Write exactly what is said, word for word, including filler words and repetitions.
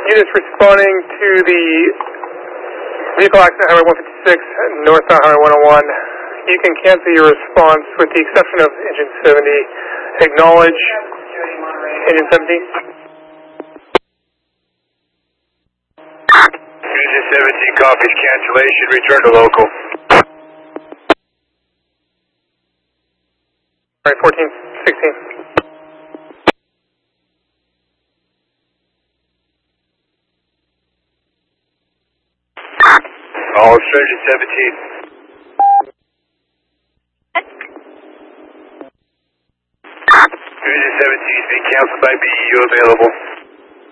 Units responding to the vehicle accident Highway one fifty-six, northbound Highway one oh one. You can cancel your response with the exception of engine seventy. Acknowledge engine seventeen. Engine seventeen copies cancellation. Return to local. All right, fourteen sixteen. All engine seventeen. Engine seventeen is being canceled by B E U available.